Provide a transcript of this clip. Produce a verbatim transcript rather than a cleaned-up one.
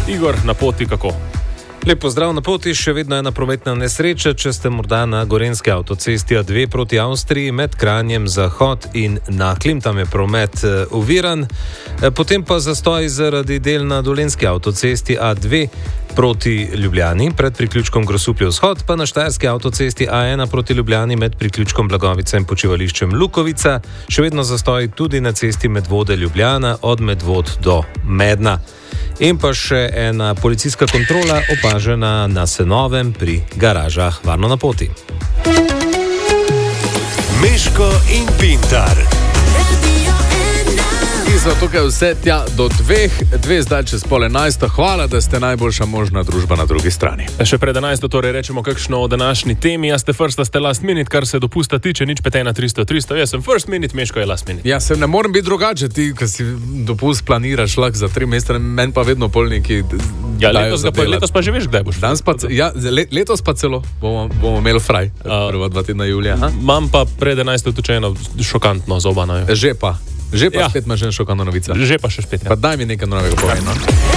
Igor, na poti kako? Lep pozdrav, na poti še vedno ena prometna nesreča, če ste morda na gorenjski avtocesti A dve proti Avstriji med Kranjem Zahod in Naklim, tam je promet oviran. Potem pa zastoj zaradi del na dolenjski avtocesti A dve proti Ljubljani pred priključkom Grosuplje vzhod, pa na štajerski avtocesti A ena proti Ljubljani med priključkom Blagovica in počivališčem Lukovica. Še vedno zastoj tudi na cesti Medvode Ljubljana od Medvod do Medna. In pa še ena policijska kontrola opažena na Senovem pri garažah. Varno na poti. Meško in Pintar. Zato, ker vse tja do dveh, dve zdaj čez pol enajsto. Hvala, da ste najboljša možna družba na drugi strani. Še pred enajsto torej rečemo kakšno o današnji temi. Jaz ste first, ste last minute, kar se dopusta tiče, nič petej na tristo tristo. Jaz sem first minute, Meško je last minute. Ja, se ne morem biti drugače, ti, ki si dopust planiraš lahko za tri mesece, meni pa vedno polniki. Ja, letos, pa, letos pa že veš, kdaj boš. Pa, ja, letos pa celo bomo, bomo imeli fraj, prva dva tedna julija. Imam pa pred enajsto točeno šokantno zobano. Že pa. Že pa ja. Spet imaš še šokantno novico. Že pa še spet, ja. Pa daj mi nekaj novega povedati.